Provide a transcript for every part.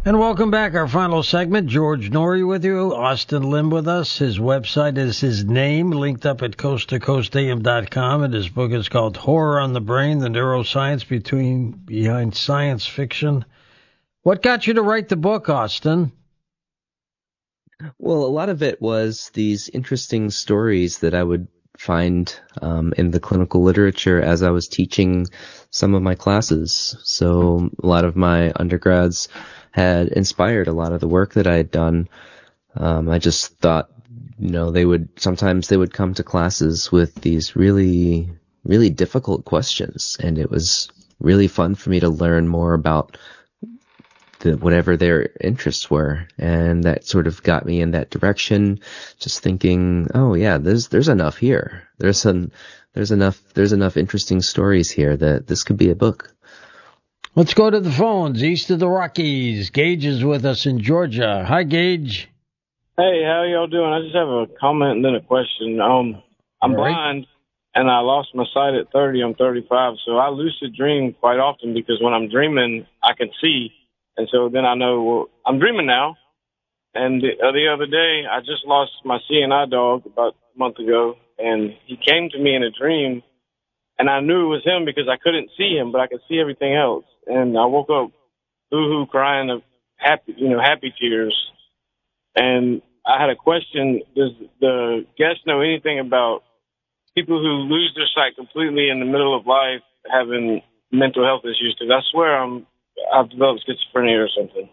And welcome back. Our final segment. George Norrie with you. Austin Lim with us. His website is his name, linked up at coasttocoastam.com. And his book is called Horror on the Brain, the Neuroscience Behind Science Fiction. What got you to write the book, Austin? Well, a lot of it was these interesting stories that I would find in the clinical literature as I was teaching some of my classes. So a lot of my undergrads had inspired a lot of the work that I had done. I just thought, they would come to classes with these really, really difficult questions, and it was really fun for me to learn more about whatever their interests were, and that sort of got me in that direction, just thinking, oh yeah, there's enough here. There's enough interesting stories here that this could be a book. Let's go to the phones east of the Rockies. Gage is with us in Georgia. Hi, Gage. Hey, how y'all doing? I just have a comment and then a question. I'm blind, and I lost my sight at 30. I'm 35, so I lucid dream quite often because when I'm dreaming, I can see. And so then I know, well, I'm dreaming now. And the other day, I just lost my CNI dog about a month ago, and he came to me in a dream, and I knew it was him because I couldn't see him, but I could see everything else. And I woke up boo-hoo crying of happy tears. And I had a question. Does the guest know anything about people who lose their sight completely in the middle of life having mental health issues? Because I swear I've developed schizophrenia or something.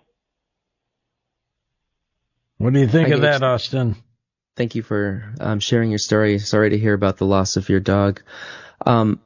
What do you think of that, Austin? Thank you for sharing your story. Sorry to hear about the loss of your dog. I'm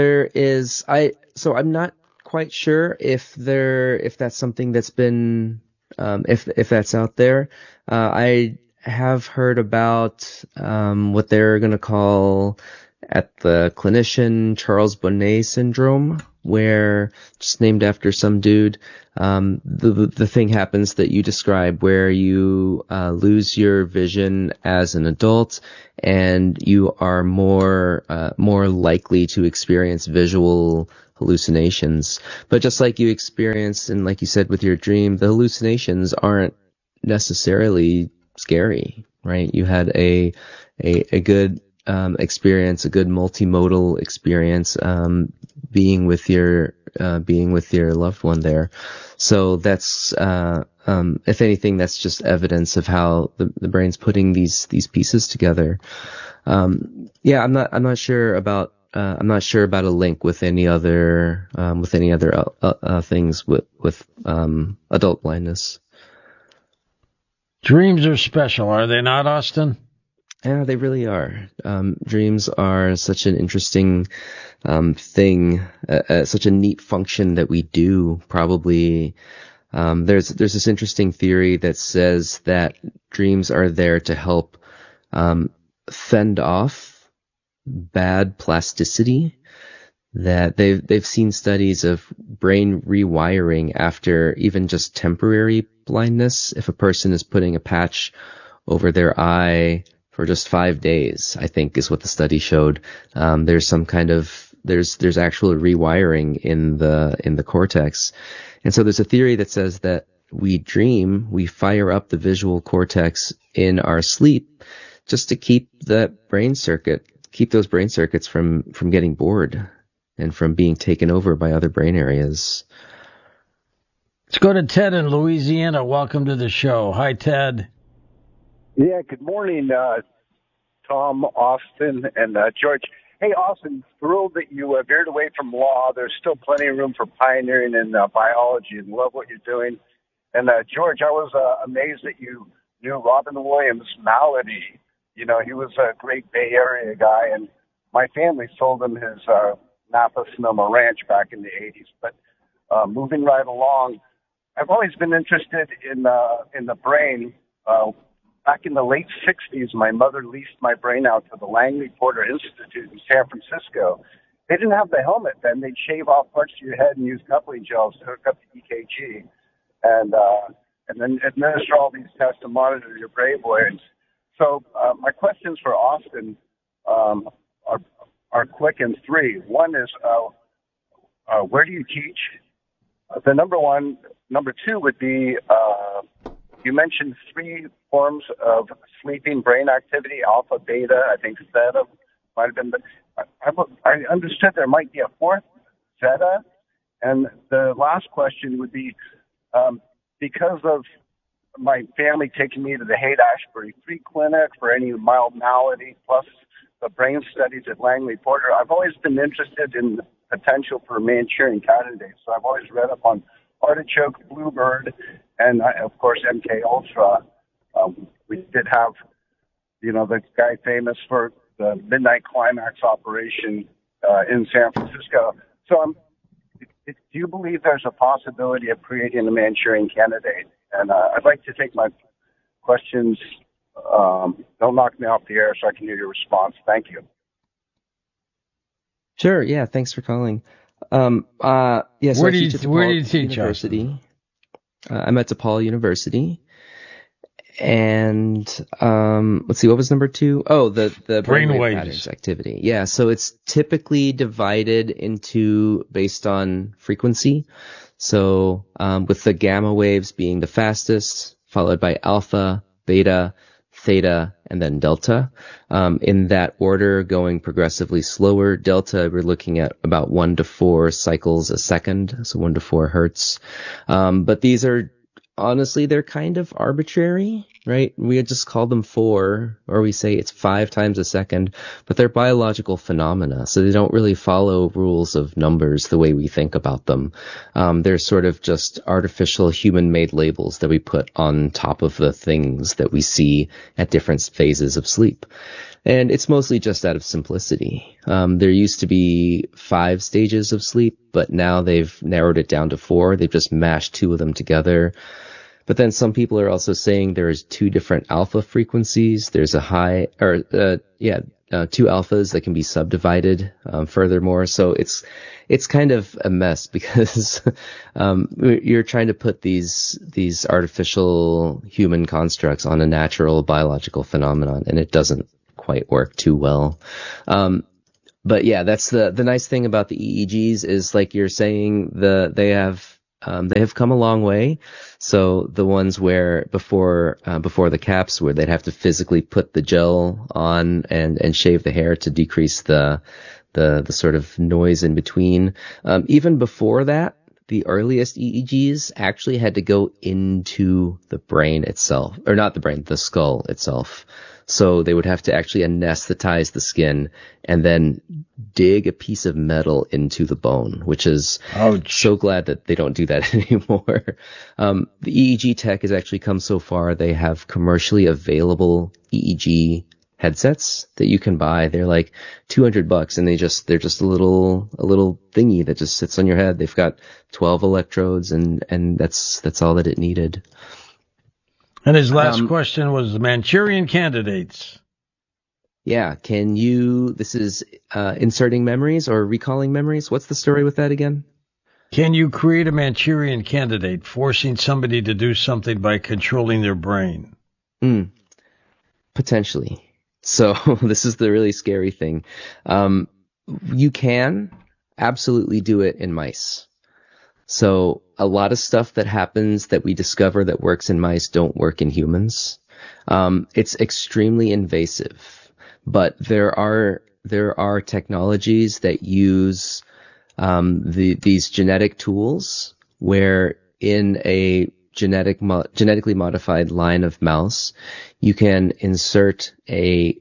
not quite sure if that's something that's been, if that's out there. I have heard about, what they're going to call at the clinician Charles Bonnet syndrome, where, just named after some dude, the thing happens that you describe, where you lose your vision as an adult, and you are more likely to experience visual hallucinations. But just like you experienced, and like you said with your dream, the hallucinations aren't necessarily scary, right? You had a good experience, a good multimodal experience, being with your loved one there. So that's, if anything, that's just evidence of how the brain's putting these pieces together. I'm not sure about a link with any other things with adult blindness. Dreams are special, are they not, Austin? Yeah, they really are. Dreams are such an interesting thing, such a neat function that we do. Probably, there's this interesting theory that says that dreams are there to help fend off bad plasticity. That they've seen studies of brain rewiring after even just temporary blindness. If a person is putting a patch over their eye for just 5 days, I think is what the study showed. There's some kind of, there's actual rewiring in the cortex. And so there's a theory that says that we dream, we fire up the visual cortex in our sleep just to keep those brain circuits from getting bored and from being taken over by other brain areas. Let's go to Ted in Louisiana. Welcome to the show. Hi, Ted. Yeah, good morning, Tom, Austin, and George. Hey, Austin, thrilled that you veered away from law. There's still plenty of room for pioneering in biology, and love what you're doing. And George, I was amazed that you knew Robin Williams' Malady. He was a great Bay Area guy, and my family sold him his Napa Sonoma Ranch back in the 80s. But moving right along, I've always been interested in the brain. Back in the late 60s, my mother leased my brain out to the Langley Porter Institute in San Francisco. They didn't have the helmet then. They'd shave off parts of your head and use coupling gels to hook up the EKG, and then administer all these tests to monitor your brain waves. So my questions for Austin are quick and three. One is, where do you teach? The number one, number two would be, you mentioned three forms of sleeping brain activity: alpha, beta, I think theta might have been. But I understood there might be a fourth, zeta. And the last question would be, because of my family taking me to the Haight-Ashbury Free Clinic for any mild malady, plus the brain studies at Langley Porter, I've always been interested in the potential for Manchurian candidates. So I've always read up on artichoke, bluebird, and of course MK Ultra. We did have, the guy famous for the Midnight Climax operation in San Francisco. So do you believe there's a possibility of creating a Manchurian candidate? And I'd like to take my questions. Don't knock me off the air so I can hear your response. Thank you. Sure. Yeah. Thanks for calling. So where do you teach? University. I'm at DePaul University. And let's see, what was number two? Oh, the brainwave patterns activity. Yeah, so it's typically divided into based on frequency. So with the gamma waves being the fastest, followed by alpha, beta, theta, and then delta. In that order, going progressively slower. Delta, we're looking at about 1 to 4 cycles a second, so 1 to 4 hertz. But these are, honestly, they're kind of arbitrary, right? We just call them 4, or we say it's 5 times a second, but they're biological phenomena, so they don't really follow rules of numbers the way we think about them. They're sort of just artificial human-made labels that we put on top of the things that we see at different phases of sleep. And it's mostly just out of simplicity. There used to be 5 stages of sleep, but now they've narrowed it down to 4. They've just mashed 2 of them together. But then some people are also saying there's 2 different alpha frequencies. There's a 2 alphas that can be subdivided, furthermore. So it's kind of a mess because, you're trying to put these artificial human constructs on a natural biological phenomenon, and it doesn't quite work too well. But yeah, that's the nice thing about the EEGs is, like you're saying, they have come a long way. So the ones where before the caps, where they'd have to physically put the gel on and shave the hair to decrease the sort of noise in between. Even before that, the earliest EEGs actually had to go into the brain itself, or not the brain, the skull itself. So they would have to actually anesthetize the skin and then dig a piece of metal into the bone, which is so glad that they don't do that anymore. The EEG tech has actually come so far. They have commercially available EEG headsets that you can buy. They're like $200 and they're just a little thingy that just sits on your head. They've got 12 electrodes and that's all that it needed. And his last question was the Manchurian candidates. Yeah. This is inserting memories or recalling memories. What's the story with that again? Can you create a Manchurian candidate, forcing somebody to do something by controlling their brain? Potentially. So this is the really scary thing. You can absolutely do it in mice. So a lot of stuff that happens that we discover that works in mice don't work in humans. It's extremely invasive, but there are technologies that use these genetic tools where in a genetically modified line of mouse, you can insert it's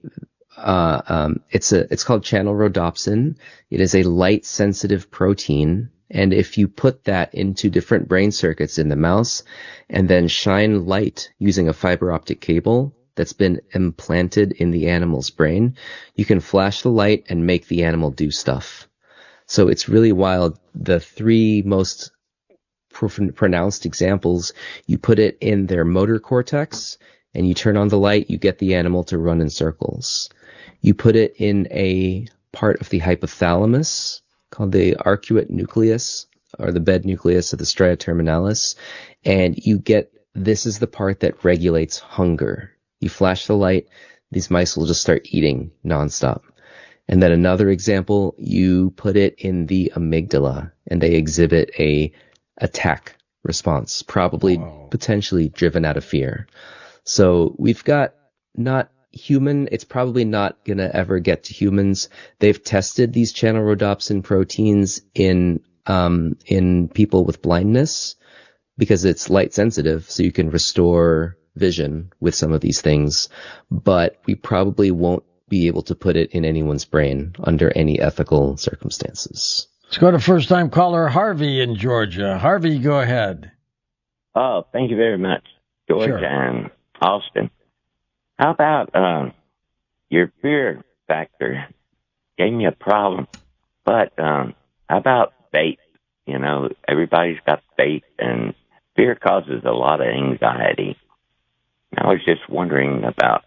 called channel rhodopsin. It is a light sensitive protein. And if you put that into different brain circuits in the mouse and then shine light using a fiber optic cable that's been implanted in the animal's brain, you can flash the light and make the animal do stuff. So it's really wild. The 3 most pronounced examples, you put it in their motor cortex and you turn on the light, you get the animal to run in circles. You put it in a part of the hypothalamus called the arcuate nucleus, or the bed nucleus of the stria terminalis, and this is the part that regulates hunger. You flash the light, these mice will just start eating nonstop. And then another example, you put it in the amygdala, and they exhibit a attack response, probably potentially driven out of fear. So we've got not human, it's probably not going to ever get to humans. They've tested these channel rhodopsin proteins in people with blindness because it's light sensitive, so you can restore vision with some of these things, but we probably won't be able to put it in anyone's brain under any ethical circumstances. Let's go to first-time caller Harvey in Georgia. Harvey, go ahead. Oh, thank you very much, George and Austin. How about your fear factor? Gave me a problem. But how about faith? You know, everybody's got faith, and fear causes a lot of anxiety. I was just wondering about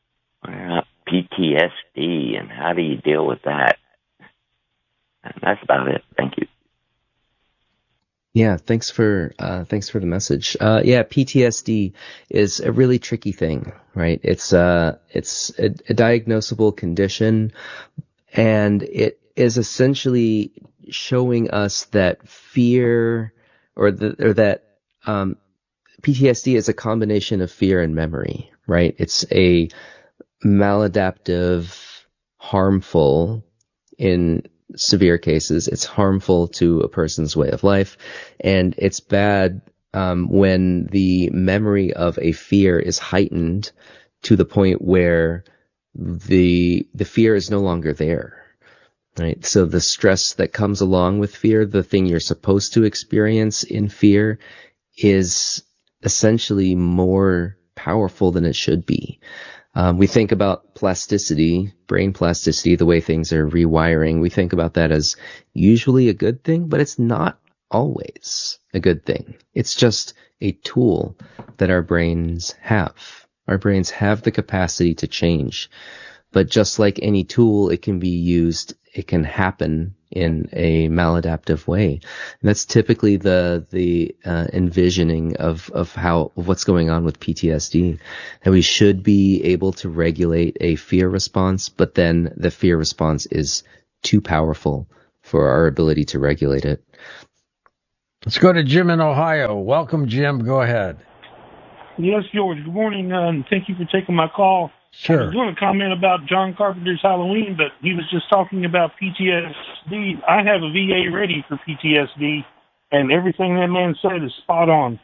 PTSD and how do you deal with that? And that's about it. Thank you. Yeah, thanks for the message. PTSD is a really tricky thing, right? It's a diagnosable condition, and it is essentially showing us that fear that PTSD is a combination of fear and memory, right? It's a maladaptive, harmful, in severe cases, it's harmful to a person's way of life, and it's bad when the memory of a fear is heightened to the point where the fear is no longer there, right? So the stress that comes along with fear, the thing you're supposed to experience in fear, is essentially more powerful than it should be. We think about plasticity, brain plasticity, the way things are rewiring. We think about that as usually a good thing, but it's not always a good thing. It's just a tool that our brains have. Our brains have the capacity to change. But just like any tool, it can be used, it can happen in a maladaptive way. And that's typically the envisioning of what's going on with PTSD. And we should be able to regulate a fear response, but then the fear response is too powerful for our ability to regulate it. Let's go to Jim in Ohio. Welcome, Jim. Go ahead. Yes, George. Good morning, and thank you for taking my call. Sure. I was doing a comment about John Carpenter's Halloween, but he was just talking about PTSD. I have a VA ready for PTSD, and everything that man said is spot on.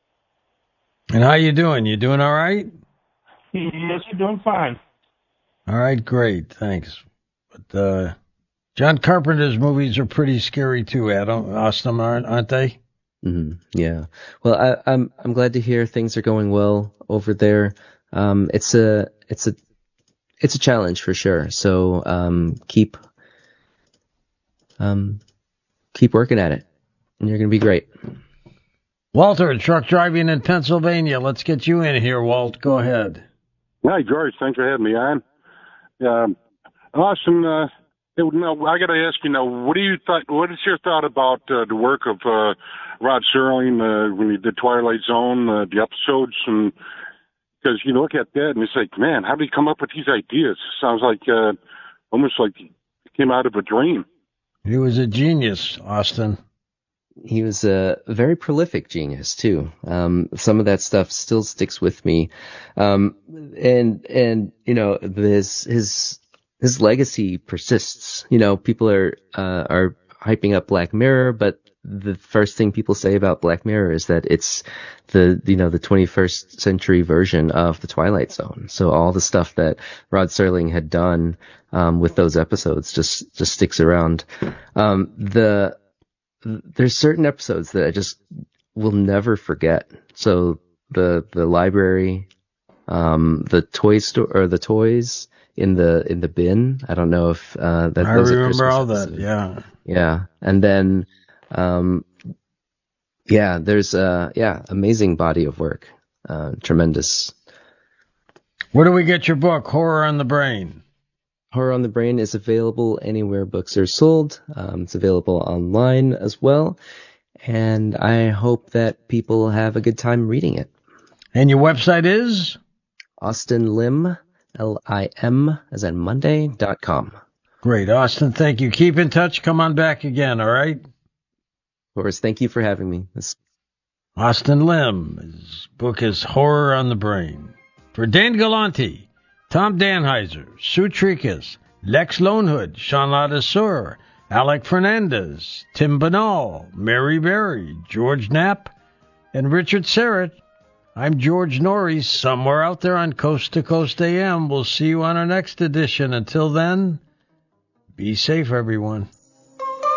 And how you doing? You doing all right? Yes, you're doing fine. All right, great. Thanks. But John Carpenter's movies are pretty scary too, Austin, aren't they? Mm-hmm. Yeah. Well, I'm glad to hear things are going well over there. It's a challenge for sure. So, keep working at it, and you're going to be great. Walter, truck driving in Pennsylvania. Let's get you in here, Walt. Go ahead. Hi, George. Thanks for having me on. Austin, I got to ask you now, what is your thought about the work of Rod Serling when he did Twilight Zone, the episodes, and because you look at that and it's like, man, how did he come up with these ideas? Sounds like almost like he came out of a dream. He was a genius, Austin. He was a very prolific genius too. Some of that stuff still sticks with me. And you know, his legacy persists. You know, people are hyping up Black Mirror, but the first thing people say about Black Mirror is that it's the 21st century version of the Twilight Zone. So all the stuff that Rod Serling had done with those episodes just sticks around. There's certain episodes that I just will never forget. So the library, the toy store, or the toys in the bin. I don't know if that. I remember all that. Yeah. Yeah, and then there's amazing body of work, tremendous. Where do we get your book, Horror on the Brain? Horror on the Brain is available anywhere books are sold. It's available online as well. And I hope that people have a good time reading it. And your website is? Austin Lim, Lim, as in Monday.com. Great. Austin, thank you. Keep in touch. Come on back again, all right? Of course. Thank you for having me. Austin Lim. His book is Horror on the Brain. For Dan Galante, Tom Danheiser, Sue Tricas, Lex Lonehood, Sean Ladesseur, Alec Fernandez, Tim Banal, Mary Berry, George Knapp, and Richard Serrett, I'm George Norrie, somewhere out there on Coast to Coast AM. We'll see you on our next edition. Until then, be safe, everyone.